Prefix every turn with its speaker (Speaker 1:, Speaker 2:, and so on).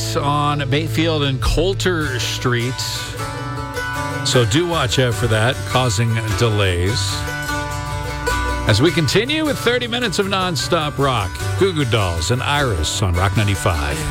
Speaker 1: on Bayfield and Coulter Street. So do watch out for that, causing delays. As we continue with 30 minutes of nonstop rock, Goo Goo Dolls and Iris on Rock 95.